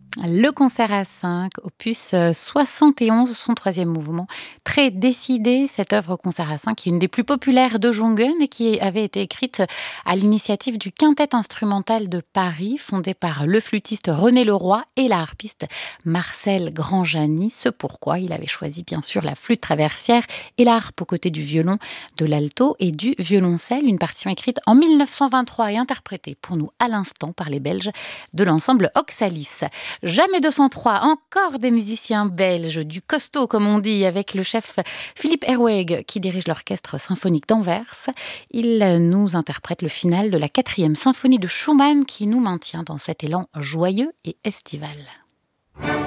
Le concert à 5, opus 71, son troisième mouvement. Très décidé, cette œuvre concert à 5 qui est une des plus populaires de Junggen et qui avait été écrite à l'initiative du Quintet instrumental de Paris, fondé par le flûtiste René Leroy et la harpiste Marcel Granjani. Ce pourquoi il avait choisi bien sûr la flûte traversière et la harpe aux côtés du violon, de l'alto et du violoncelle. Une partition écrite en 1923 et interprétée pour nous à l'instant par les Belges de l'ensemble Oxalis. Jamais 203, encore des musiciens belges, du costaud comme on dit, avec le chef Philippe Herweg qui dirige l'orchestre symphonique d'Anvers. Il nous interprète le final de la 4e symphonie de Schumann qui nous maintient dans cet élan joyeux et estival.